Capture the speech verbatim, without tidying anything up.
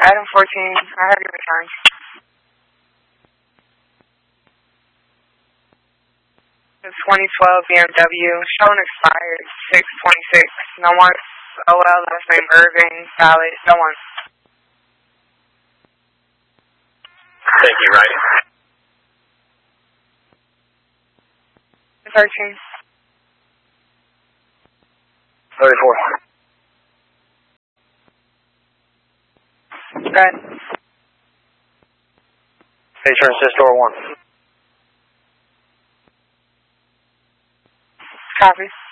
item fourteen, I have your return. The twenty twelve B M W, showing expired, six twenty-six. No one. O L, last name Irving, valid. No one. Thank you, right? thirteen. thirty-four. Good. Patron assist door one. Copy.